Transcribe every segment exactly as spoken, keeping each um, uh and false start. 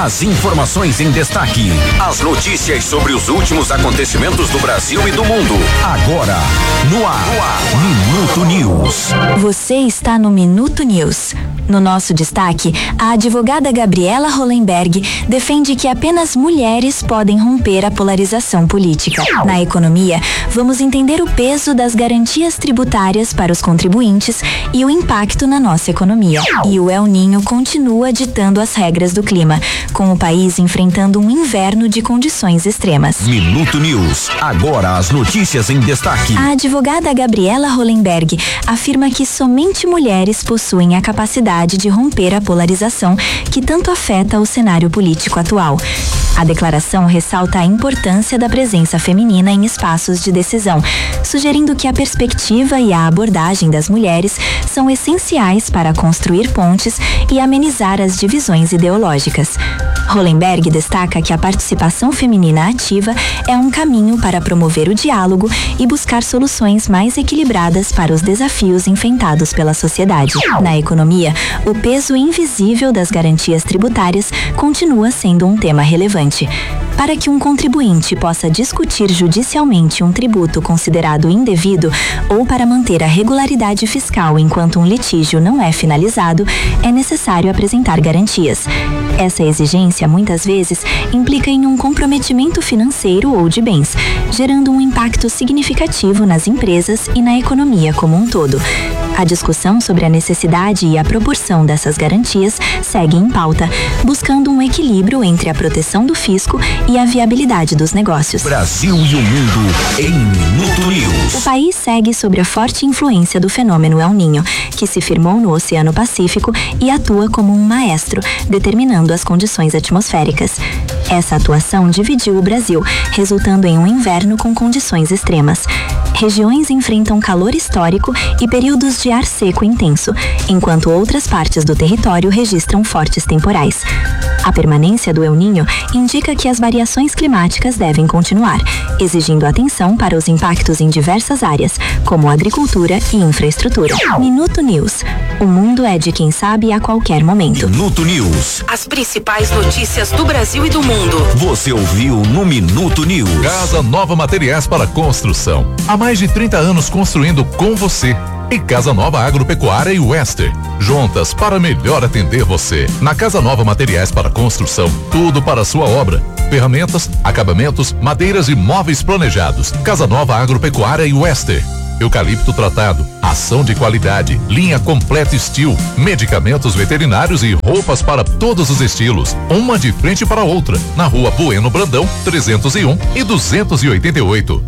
As informações em destaque. As notícias sobre os últimos acontecimentos do Brasil e do mundo. Agora, no ar. No ar. Minuto News. Você está no Minuto News. No nosso destaque, a advogada Gabriela Hollenberg defende que apenas mulheres podem romper a polarização política. Na economia, vamos entender o peso das garantias tributárias para os contribuintes e o impacto na nossa economia. E o El Niño continua ditando as regras do clima, com o país enfrentando um inverno de condições extremas. Minuto News. Agora as notícias em destaque. A advogada Gabriela Hollenberg afirma que somente mulheres possuem a capacidade de romper a polarização que tanto afeta o cenário político atual. A declaração ressalta a importância da presença feminina em espaços de decisão, sugerindo que a perspectiva e a abordagem das mulheres são essenciais para construir pontes e amenizar as divisões ideológicas. Hollenberg destaca que a participação feminina ativa é um caminho para promover o diálogo e buscar soluções mais equilibradas para os desafios enfrentados pela sociedade. Na economia, o peso invisível das garantias tributárias continua sendo um tema relevante. Para que um contribuinte possa discutir judicialmente um tributo considerado indevido ou para manter a regularidade fiscal enquanto um litígio não é finalizado, é necessário apresentar garantias. Essa exigência, muitas vezes, implica em um comprometimento financeiro ou de bens, gerando um impacto significativo nas empresas e na economia como um todo. A discussão sobre a necessidade e a proporção dessas garantias segue em pauta, buscando um equilíbrio entre a proteção do fisco e a viabilidade dos negócios. Brasil e o mundo em Minuto News. O país segue sob a forte influência do fenômeno El Niño, que se firmou no Oceano Pacífico e atua como um maestro, determinando as condições atmosféricas. Essa atuação dividiu o Brasil, resultando em um inverno com condições extremas. Regiões enfrentam calor histórico e períodos de ar seco intenso, enquanto outras partes do território registram fortes temporais. A permanência do El Niño indica que as variações climáticas devem continuar, exigindo atenção para os impactos em diversas áreas, como agricultura e infraestrutura. Minuto News. O mundo é de quem sabe a qualquer momento. Minuto News. As principais notícias do Brasil e do mundo. Você ouviu no Minuto News. Casa Nova Materiais para Construção. Há mais de trinta anos construindo com você. E Casa Nova Agropecuária e Wester. Juntas para melhor atender você. Na Casa Nova Materiais para Construção, tudo para a sua obra. Ferramentas, acabamentos, madeiras e móveis planejados. Casa Nova Agropecuária e Wester. Eucalipto tratado, ação de qualidade, linha completa Steel, medicamentos veterinários e roupas para todos os estilos. Uma de frente para a outra, na Rua Bueno Brandão, trezentos e um e duzentos e oitenta e oito.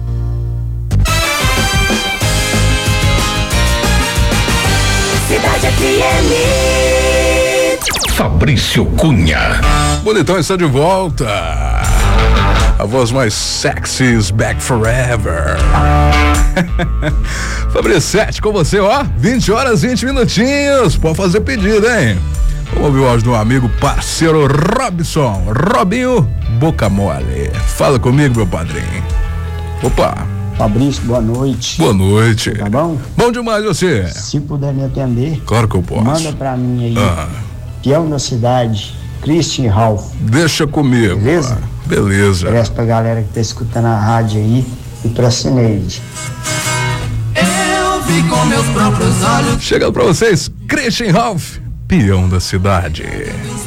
Cidade F M. Fabrício Cunha. Bonitão está de volta. A voz mais sexy is back forever. Fabrício sete com você, ó. vinte horas, vinte minutinhos. Pode fazer pedido, hein? Vamos ouvir o áudio do amigo parceiro Robson. Robinho Boca Mole. Fala comigo, meu padrinho. Opa. Fabrício, boa noite. Boa noite. Tá bom? Bom demais você. Se puder me atender. Claro que eu posso. Manda pra mim aí. Ah. Peão da cidade, Christian Ralph. Deixa comigo. Beleza? Beleza. Parece pra galera que tá escutando a rádio aí e pra Cineide. Eu vi com meus próprios olhos. Chegando pra vocês, Christian Ralph, peão da cidade.